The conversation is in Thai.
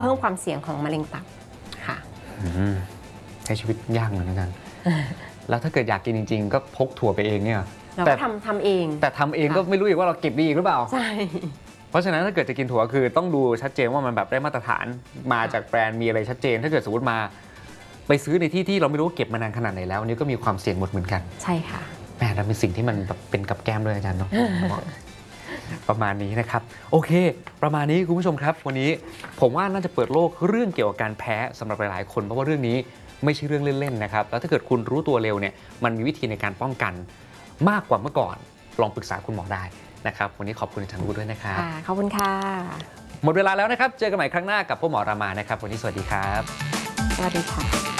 เพิ่มความเสี่ยงของมะเร็งตับค่ะใช้ชีวิตยากเหมือนกันแล้วถ้าเกิดอยากกินจริงๆก็พกถั่วไปเองเนี่ยเราก็ทำเองแต่ทำเองก็ไม่รู้อีกว่าเราเก็บดีหรือเปล่าใช่เพราะฉะนั้นถ้าเกิดจะกินถั่วคือต้องดูชัดเจนว่ามันแบบได้มาตรฐานมาจากแบรนด์มีอะไรชัดเจนถ้าเกิดสมมติมาไปซื้อในที่เราไม่รู้ว่าเก็บมานานขนาดไหนแล้วนี่ก็มีความเสี่ยงหมดเหมือนกันใช่ค่ะแหมแล้วเป็นสิ่งที่มันแบบเป็นกับแก้มด้วยอาจารย์เนาะประมาณนี้นะครับโอเคประมาณนี้คุณผู้ชมครับวันนี้ผมว่าน่าจะเปิดโลกเรื่องเกี่ยวกับการแพ้สำหรับหลายๆคนเพราะว่าเรื่องนี้ไม่ใช่เรื่องเล่นๆนะครับแล้วถ้าเกิดคุณรู้ตัวเร็วเนี่ยมันมีวิธีในการป้องกันมากกว่าเมื่อก่อนลองปรึกษาคุณหมอได้นะครับวันนี้ขอบคุณอาจารย์วุฒิด้วยนะครับขอบคุณค่ะหมดเวลาแล้วนะครับเจอกันใหม่ครั้งหน้ากับพ่อหมอรามานะครับวันนี้สวัสดีครับสวัสดีค่ะ